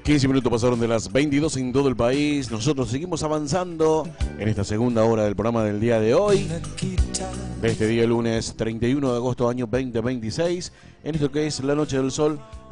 15 minutos pasaron de las 22 en todo el país. Nosotros seguimos avanzando en esta segunda hora del programa del día de hoy, de este día lunes 31 de agosto año 2026, en esto que es La Noche del Sol.